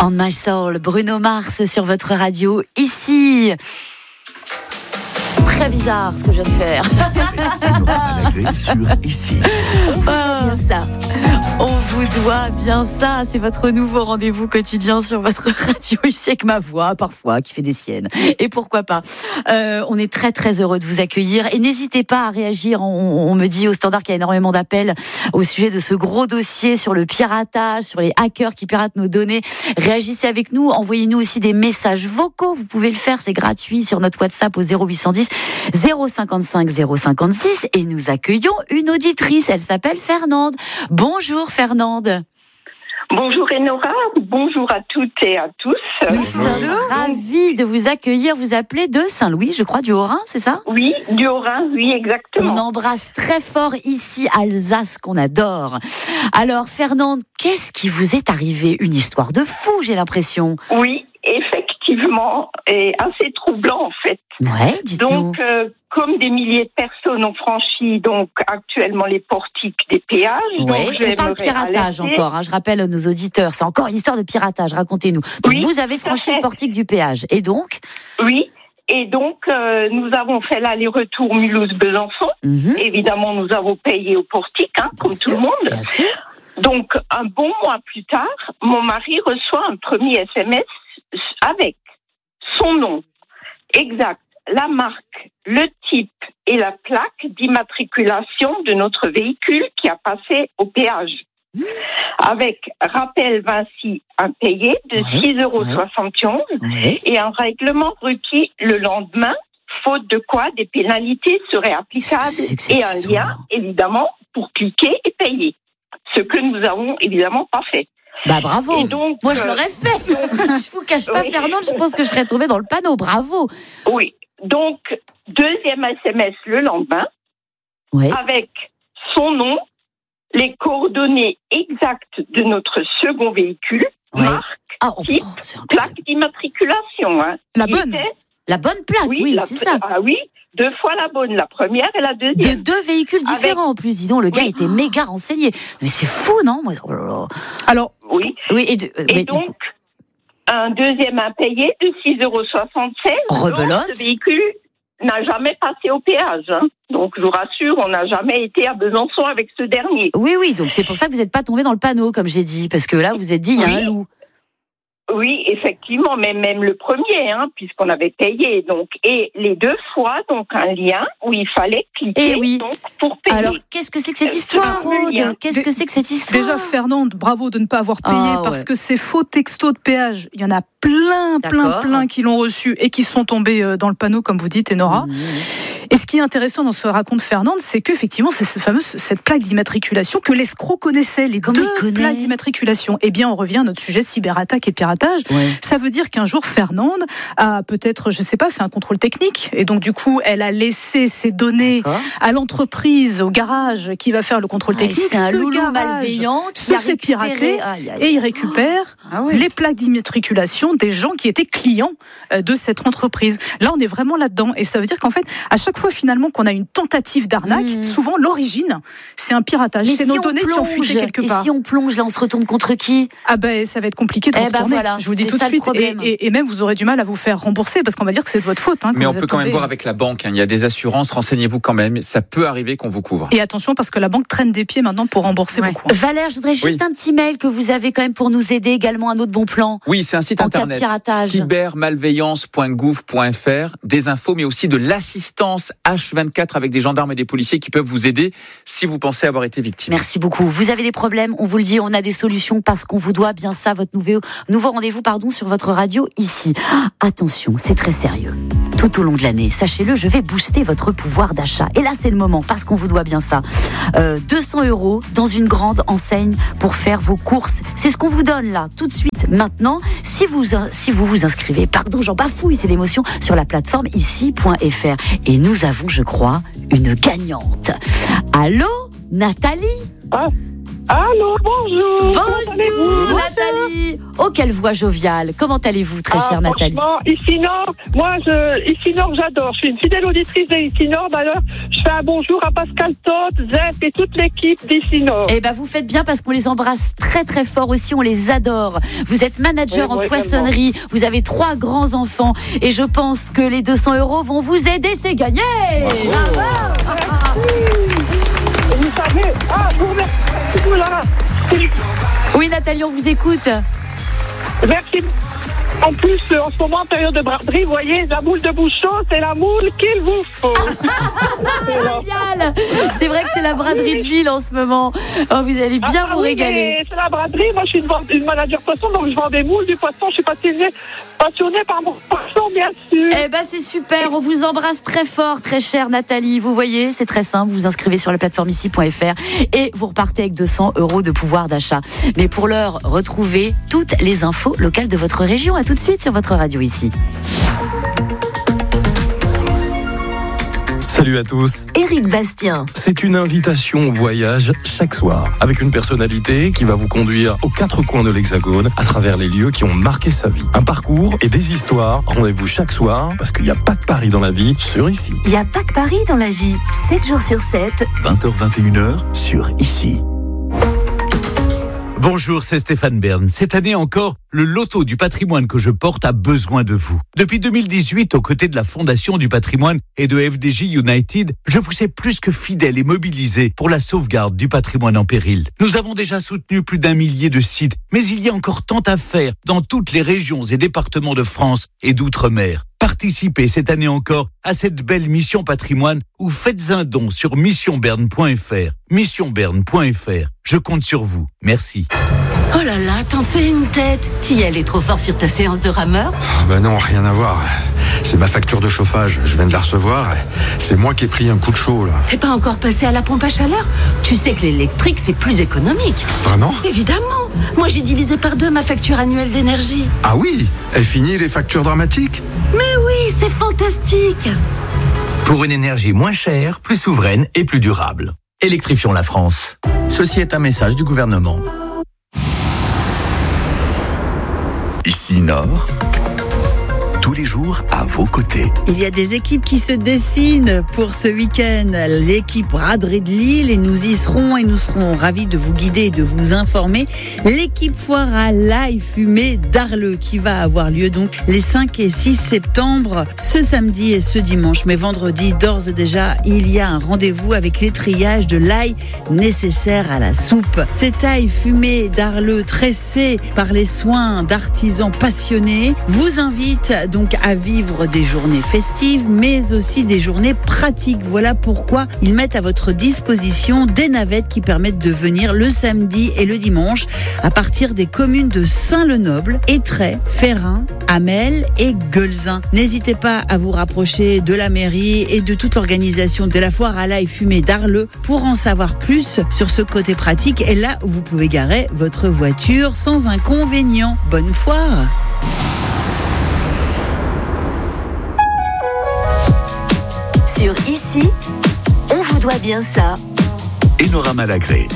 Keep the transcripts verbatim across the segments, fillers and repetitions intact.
On My Soul, Bruno Mars sur votre radio, ici. Très bizarre ce que je viens de faire. Sur ici. On vous doit bien ça. On vous doit bien ça. C'est votre nouveau rendez-vous quotidien sur votre radio ici avec ma voix parfois qui fait des siennes. Et pourquoi pas. Euh, on est très très heureux de vous accueillir et n'hésitez pas à réagir. On, on me dit au standard qu'il y a énormément d'appels au sujet de ce gros dossier sur le piratage, sur les hackers qui piratent nos données. Réagissez avec nous. Envoyez-nous aussi des messages vocaux. Vous pouvez le faire, c'est gratuit sur notre WhatsApp au zéro huit cent dix zéro cinquante-cinq zéro cinquante-six et nous accueillons une auditrice. Elle s'appelle Fernande. Bonjour Fernande. Bonjour Enora, bonjour à toutes et à tous. Nous sommes ravis de vous accueillir. Vous appelez de Saint-Louis, je crois, du Haut-Rhin, c'est ça ? Oui, du Haut-Rhin, oui, exactement. On embrasse très fort ici Alsace qu'on adore. Alors Fernande, qu'est-ce qui vous est arrivé ? Une histoire de fou, j'ai l'impression. Oui, effectivement, et assez troublant en fait. Ouais, dites-nous. Donc, euh, comme des milliers de personnes ont franchi donc actuellement les portiques des péages. Ouais, donc on parle piratage alerter. encore, hein, je rappelle à nos auditeurs, c'est encore une histoire de piratage, racontez-nous. Donc Oui, vous avez franchi le portique du péage, et donc ? Oui, et donc euh, nous avons fait l'aller-retour Mulhouse-Besançon. Mm-hmm. Évidemment, nous avons payé au portique, hein, comme Bien tout sûr, le monde. Bien sûr. Donc, un bon mois plus tard, mon mari reçoit un premier S M S avec son nom exact, la marque, le type et la plaque d'immatriculation de notre véhicule qui a passé au péage. Mmh. Avec rappel Vinci impayé de ouais, six euros soixante-onze ouais. et un règlement requis le lendemain, faute de quoi des pénalités seraient applicables et un histoire. lien, évidemment, pour cliquer et payer. Ce que nous avons évidemment pas fait. Bah bravo. Et donc, moi je l'aurais fait. Je vous cache pas, oui. Fernande, je pense que je serais tombée dans le panneau. Bravo. Oui. Donc, deuxième S M S le lendemain, ouais. avec son nom, les coordonnées exactes de notre second véhicule, ouais. marque, ah, oh, type, oh, plaque d'immatriculation. Hein. La Il bonne était, La bonne plaque, oui, oui la, c'est ça. Ah oui, deux fois la bonne, la première et la De deuxième. deux véhicules différents avec... en plus, dis donc, le gars oui. était méga renseigné. Mais c'est fou, non ? oh là là. Alors, oui. oui et, de, et mais, donc, un deuxième impayé de six euros soixante-seize. Rebelote. Donc, ce véhicule n'a jamais passé au péage. Hein. Donc, je vous rassure, on n'a jamais été à Besançon avec ce dernier. Oui, oui, donc c'est pour ça que vous n'êtes pas tombé dans le panneau, comme j'ai dit, parce que là, vous vous êtes dit, il y a oui. un loup. Oui, effectivement, mais même le premier, hein, puisqu'on avait payé. Donc, et les deux fois, donc un lien où il fallait cliquer et oui. donc, pour payer. Alors, qu'est-ce que c'est que cette histoire, Aude ? Qu'est-ce que c'est que cette histoire ? Déjà, Fernande, bravo de ne pas avoir payé, ah, parce ouais. que ces faux textos de péage, il y en a plein, plein, D'accord. plein qui l'ont reçu et qui sont tombés dans le panneau, comme vous dites, Enora. Mmh. Et ce qui est intéressant dans ce raconte Fernande, c'est qu'effectivement, c'est cette fameuse cette plaque d'immatriculation que l'escroc connaissait, les Comment deux plaques d'immatriculation. Eh bien, on revient à notre sujet cyberattaque et piratage. Ouais. Ça veut dire qu'un jour, Fernande a peut-être, je sais pas, fait un contrôle technique, et donc du coup, elle a laissé ses données D'accord. à l'entreprise, au garage qui va faire le contrôle ah, technique. C'est un ce loulou malveillant qui se a fait pirater aïe, aïe. et il récupère ah, ouais. les plaques d'immatriculation des gens qui étaient clients de cette entreprise. Là, on est vraiment là-dedans, et ça veut dire qu'en fait, à chaque fois finalement qu'on a une tentative d'arnaque, mmh. souvent l'origine, c'est un piratage. Mais c'est si nos données plonge, qui ont fuité quelque part. Et si on plonge, là, on se retourne contre qui ? Ah ben, ça va être compliqué de eh retourner. Ben voilà, je vous dis tout de suite. Et, et, et même, vous aurez du mal à vous faire rembourser parce qu'on va dire que c'est de votre faute. Hein, Mais on peut quand même voir avec la banque. Hein. Il y a des assurances. Renseignez-vous quand même. Ça peut arriver qu'on vous couvre. Et attention, parce que la banque traîne des pieds maintenant pour rembourser ouais. beaucoup. Valère, je voudrais juste oui. un petit mail que vous avez quand même pour nous aider. Également un autre bon plan. Oui, c'est un site en internet. cyber malveillance point gouv point f r. Des infos, mais aussi de l'assistance H vingt-quatre avec des gendarmes et des policiers qui peuvent vous aider si vous pensez avoir été victime. Merci beaucoup. Vous avez des problèmes, on vous le dit, on a des solutions parce qu'on vous doit bien ça, votre nouveau, nouveau rendez-vous pardon, sur votre radio ici. Ah, attention, c'est très sérieux. Tout au long de l'année, sachez-le, je vais booster votre pouvoir d'achat. Et là, c'est le moment parce qu'on vous doit bien ça. Euh, deux cents euros dans une grande enseigne pour faire vos courses. C'est ce qu'on vous donne là, tout de suite, maintenant. Si vous, si vous vous inscrivez, pardon, j'en bafouille, c'est l'émotion, sur la plateforme ici point f r. Et nous avons, je crois, une gagnante. Allô, Nathalie ? Ah. Allô, bonjour. Bonjour, Nathalie. Nathalie. Oh, quelle voix joviale. Comment allez-vous, très ah, chère Nathalie? Franchement, ici Nord, moi, je, ici Nord, j'adore. Je suis une fidèle auditrice d'Ici Nord. D'ailleurs, je fais un bonjour à Pascal Todt, Zep et toute l'équipe d'Ici Nord. Eh ben, vous faites bien parce qu'on les embrasse très très fort aussi. On les adore. Vous êtes manager oui, en oui, poissonnerie. Vous avez trois grands enfants et je pense que les deux cents euros vont vous aider. C'est gagné. Bravo. Vous savez, ah, je vous remercie. Oula. Oui, Nathalie, on vous écoute. Merci. En plus, en ce moment, en période de braderie, vous voyez, la moule de Bouchon, c'est la moule qu'il vous faut. Génial. C'est vrai que c'est la braderie de Lille en ce moment. Oh, vous allez bien ah, vous oui, régaler. C'est la braderie. Moi, je suis une, une manager poisson, donc je vends des moules, du poisson. Je suis passionnée, passionnée par mon poisson, bien sûr. Eh ben, c'est super. On vous embrasse très fort, très chère Nathalie. Vous voyez, c'est très simple. Vous vous inscrivez sur la plateforme ici point f r et vous repartez avec deux cents euros de pouvoir d'achat. Mais pour l'heure, retrouvez toutes les infos locales de votre région. À tout de suite sur votre radio ici. Salut à tous. Éric Bastien. C'est une invitation au voyage chaque soir, avec une personnalité qui va vous conduire aux quatre coins de l'Hexagone, à travers les lieux qui ont marqué sa vie. Un parcours et des histoires. Rendez-vous chaque soir, parce qu'il n'y a pas que Paris dans la vie, sur Ici. Il n'y a pas que Paris dans la vie, sept jours sur sept. vingt heures vingt et une heures sur Ici. Bonjour, c'est Stéphane Bern. Cette année encore, le loto du patrimoine que je porte a besoin de vous. Depuis deux mille dix-huit, aux côtés de la Fondation du patrimoine et de F D J United, je vous ai plus que fidèle et mobilisé pour la sauvegarde du patrimoine en péril. Nous avons déjà soutenu plus d'un millier de sites, mais il y a encore tant à faire dans toutes les régions et départements de France et d'outre-mer. Participez cette année encore à cette belle mission patrimoine ou faites un don sur mission bern point f r. mission bern point f r. Je compte sur vous. Merci. Oh là là, t'en fais une tête. T'y allais trop fort sur ta séance de rameur? Ah ben non, rien à voir. C'est ma facture de chauffage. Je viens de la recevoir. C'est moi qui ai pris un coup de chaud, là. T'es pas encore passé à la pompe à chaleur? Tu sais que l'électrique, c'est plus économique. Vraiment? Évidemment. Moi, j'ai divisé par deux ma facture annuelle d'énergie. Ah oui? Elle finit les factures dramatiques? Mais oui, c'est fantastique. Pour une énergie moins chère, plus souveraine et plus durable. Électrifions la France. Ceci est un message du gouvernement. Ici Nord, tous les jours à vos côtés. Il y a des équipes qui se dessinent pour ce week-end. L'équipe braderie de Lille et nous y serons et nous serons ravis de vous guider et de vous informer. L'équipe foire à l'ail fumé d'Arleux qui va avoir lieu donc les cinq et six septembre, ce samedi et ce dimanche. Mais vendredi, d'ores et déjà, il y a un rendez-vous avec l'étrillage de l'ail nécessaire à la soupe. Cet ail fumé d'Arleux tressé par les soins d'artisans passionnés vous invite donc à vivre des journées festives, mais aussi des journées pratiques. Voilà pourquoi ils mettent à votre disposition des navettes qui permettent de venir le samedi et le dimanche à partir des communes de Saint-Lenoble, Étreilles, Ferrin, Hamel et Guelzin. N'hésitez pas à vous rapprocher de la mairie et de toute l'organisation de la foire à l'ail fumé d'Arleux pour en savoir plus sur ce côté pratique. Et là, vous pouvez garer votre voiture sans inconvénient. Bonne foire! Sur Ici, on vous doit bien ça. Enora Malagré.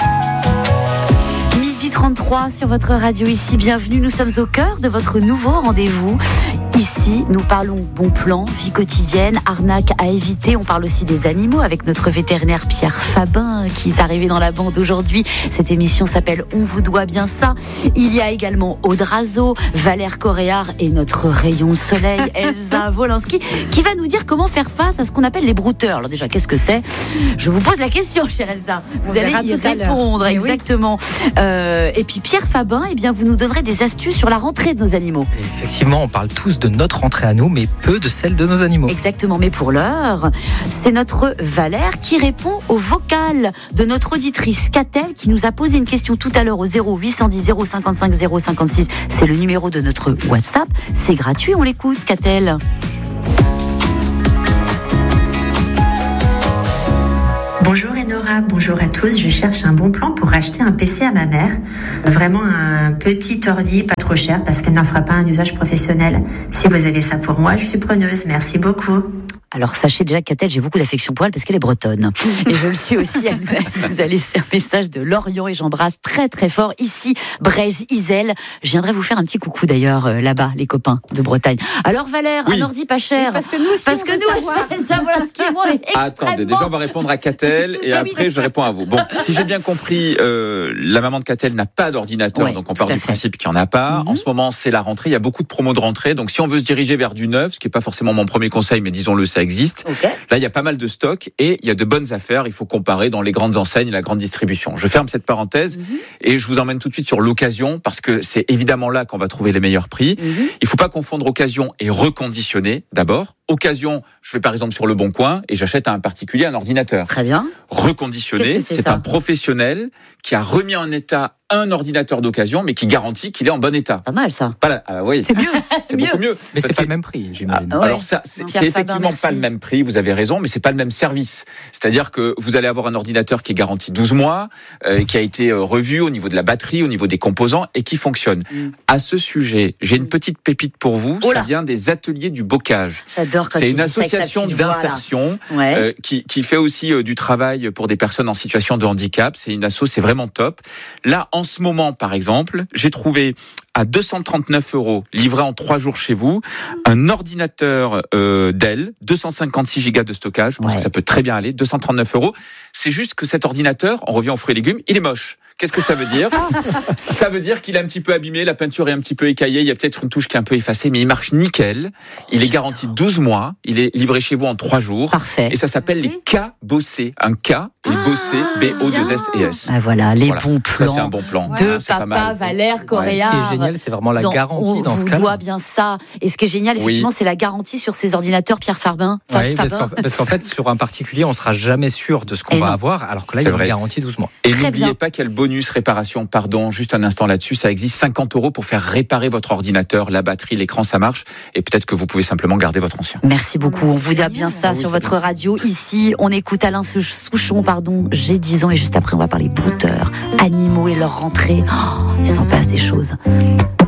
midi trente-trois sur votre radio Ici. Bienvenue, nous sommes au cœur de votre nouveau rendez-vous. Ici, nous parlons bon plan, vie quotidienne, arnaque à éviter. On parle aussi des animaux avec notre vétérinaire Pierre Fabin qui est arrivé dans la bande aujourd'hui. Cette émission s'appelle On vous doit bien ça. Il y a également Aude Razo, Valère Coréard et notre rayon soleil Elsa Wolinski qui va nous dire comment faire face à ce qu'on appelle les brouteurs. Alors déjà, qu'est-ce que c'est? Je vous pose la question, chère Elsa. Vous On allez verra y tout à l'heure. répondre, Eh oui. exactement. Euh, et puis Pierre Fabin, eh bien, vous nous donnerez des astuces sur la rentrée de nos animaux. Effectivement, on parle tous de notre rentrée à nous, mais peu de celle de nos animaux. Exactement, mais pour l'heure, c'est notre Valère qui répond au vocal de notre auditrice Catel qui nous a posé une question tout à l'heure au zéro huit cent dix zéro cinquante-cinq zéro cinquante-six. C'est le numéro de notre WhatsApp. C'est gratuit, on l'écoute, Catel. Bonjour Enora, bonjour à tous. Je cherche un bon plan pour acheter un P C à ma mère. Vraiment un petit ordi, pas trop cher parce qu'elle n'en fera pas un usage professionnel. Si vous avez ça pour moi, je suis preneuse. Merci beaucoup. Alors sachez déjà qu'Catel, j'ai beaucoup d'affection pour elle parce qu'elle est bretonne. Et je le suis aussi elle-même. Vous allez laisser un message de Lorient et j'embrasse très très fort ici Breizh-Isel. Je viendrai vous faire un petit coucou d'ailleurs euh, là-bas, les copains de Bretagne. Alors Valère, oui. un ordi pas cher. Oui, parce que nous aussi, parce on que veut nous, savoir. savoir ce qui est moins extrêmement... Attendez, déjà on va répondre à Catel et après je réponds à vous. Bon, si j'ai bien compris, euh, la maman de Catel n'a pas d'ordinateur, Ouais, donc on part du fait. principe qu'il n'y en a pas. Mm-hmm. En ce moment, c'est la rentrée, il y a beaucoup de promos de rentrée, donc si on veut se diriger vers du neuf, ce qui n'est pas forcément mon premier conseil, mais disons-le, ça existe. Okay. Là, il y a pas mal de stocks et il y a de bonnes affaires. Il faut comparer dans les grandes enseignes et la grande distribution. Je ferme cette parenthèse mm-hmm. et je vous emmène tout de suite sur l'occasion parce que c'est évidemment là qu'on va trouver les meilleurs prix. Mm-hmm. Il ne faut pas confondre occasion et reconditionné d'abord. Occasion, je vais par exemple sur Le Bon Coin et j'achète à un particulier un ordinateur. Très bien. Reconditionné, c'est, c'est un professionnel qui a remis en état un ordinateur d'occasion, mais qui garantit qu'il est en bon état. Pas mal ça. Pas la, ah, oui, c'est mieux. C'est beaucoup mieux. Mais c'est que, pas le même prix, j'imagine. Ah, alors ça, c'est, c'est effectivement Faber, pas le même prix. Vous avez raison, mais c'est pas le même service. C'est-à-dire que vous allez avoir un ordinateur qui est garanti douze mois, euh, qui a été euh, revu au niveau de la batterie, au niveau des composants et qui fonctionne. Mm. À ce sujet, j'ai une petite pépite pour vous. Oh ça vient des ateliers du bocage. J'adore quand c'est une association d'insertion ouais. euh, qui, qui fait aussi euh, du travail pour des personnes en situation de handicap. C'est une asso, c'est vraiment top. Là, en ce moment, par exemple, j'ai trouvé à deux cent trente-neuf euros, livré en trois jours chez vous, un ordinateur euh, Dell, deux cent cinquante-six gigas de stockage. Je pense ouais. que ça peut très bien aller. deux cent trente-neuf euros. C'est juste que cet ordinateur, on revient aux fruits et légumes, il est moche. Qu'est-ce que ça veut dire ? Ça veut dire qu'il est un petit peu abîmé, la peinture est un petit peu écaillée, il y a peut-être une touche qui est un peu effacée, mais il marche nickel. Il est garanti douze mois, il est livré chez vous en trois jours. Parfait. Et ça s'appelle les K-Bossé. Un K et Bossé, B O deux S E S. Ah voilà, les voilà. bons plans. Ça, c'est un bon plan. De ouais. papa pas Valère Coréard. Ouais, ce qui est génial, c'est vraiment la dans, garantie dans ce cas. On doit bien ça. Et ce qui est génial, effectivement, oui. c'est la garantie sur ces ordinateurs Pierre Farbin. Oui, parce qu'en, parce qu'en fait, sur un particulier, on sera jamais sûr de ce qu'on et va non. avoir, alors que là, c'est il y a une garantie douze mois. Et Très n'oubliez bien. pas quel bonus réparation, pardon, juste un instant là-dessus, ça existe cinquante euros pour faire réparer votre ordinateur, la batterie, l'écran, ça marche. Et peut-être que vous pouvez simplement garder votre ancien. Merci beaucoup. On vous dit bien ça oui, sur votre bien. radio. Ici, on écoute Alain Souchon, pardon, j'ai dix ans. Et juste après, on va parler brouteurs, animaux et leur rentrée. Oh, il s'en passe des choses.